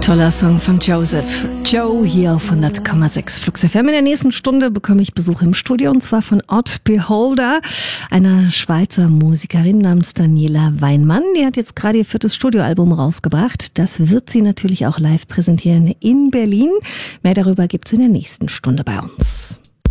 Toller Song von Joseph. Joe hier auf 100,6 Flux FM. In der nächsten Stunde bekomme ich Besuch im Studio und zwar von Odd Beholder, einer Schweizer Musikerin namens Daniela Weinmann. Die hat jetzt gerade ihr 4. Studioalbum rausgebracht. Das wird sie natürlich auch live präsentieren in Berlin. Mehr darüber gibt's in der nächsten Stunde bei uns.